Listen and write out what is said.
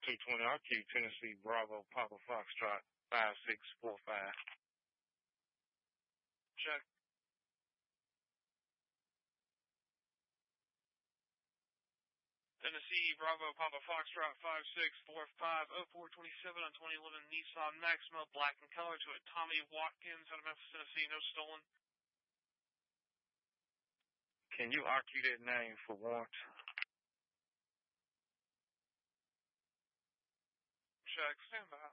220 RQ, Tennessee, Bravo, Papa Foxtrot, 5645. Check. Tennessee, Bravo, Papa Foxtrot, 5645, 0427 on 2011 Nissan Maxima, black in color, to a Tommy Watkins out of Memphis, Tennessee, no stolen. Can you RQ that name for warrant? Check, stand by.